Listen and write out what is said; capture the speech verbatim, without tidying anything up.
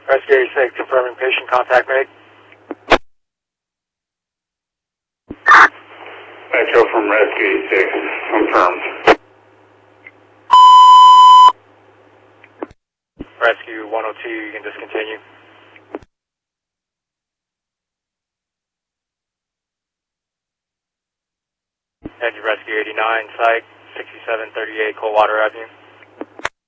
Rescue eighty-six, confirming patient contact made. Echo from Rescue eighty-six, confirmed. Rescue one oh two, you can discontinue. And Rescue eighty-nine, site sixty-seven thirty-eight Coldwater Avenue.